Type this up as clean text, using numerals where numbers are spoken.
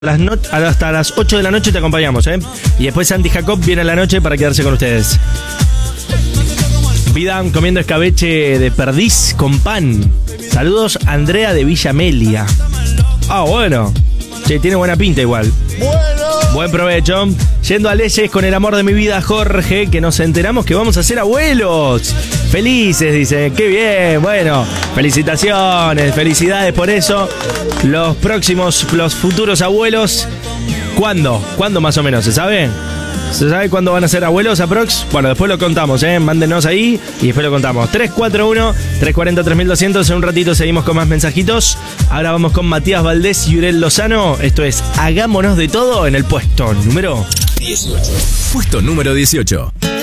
Hasta las 8 de la noche te acompañamos, ¿eh? Y después Santi Jacob viene a la noche para quedarse con ustedes. Vidam comiendo escabeche de perdiz con pan. Saludos, Andrea de Villa Amelia. Ah, bueno. Che, tiene buena pinta igual. Buen provecho. Yendo a leyes con el amor de mi vida, Jorge, que nos enteramos que vamos a ser abuelos. Felices, dice. Qué bien. Bueno, felicitaciones, felicidades por eso. Los futuros abuelos, ¿cuándo? ¿Cuándo más o menos? ¿Se sabe? ¿Se sabe cuándo van a ser abuelos aprox? Bueno, después lo contamos, ¿eh? Mándenos ahí y después lo contamos. 341-340-3200. En un ratito seguimos con más mensajitos. Ahora vamos con Matías Valdés y Uriel Lozano. Esto es Hagámonos de Todo en el puesto número 18. Puesto número 18.